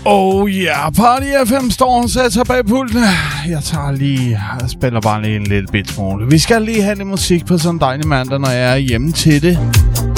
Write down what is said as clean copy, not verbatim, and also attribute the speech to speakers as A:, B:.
A: Oh yeah, Party FM står og sætter sig bag pulten. Jeg spiller bare lige en lille bit smule. Vi skal lige have lidt musik på sådan en dejlig mandag, når jeg er hjemme til det.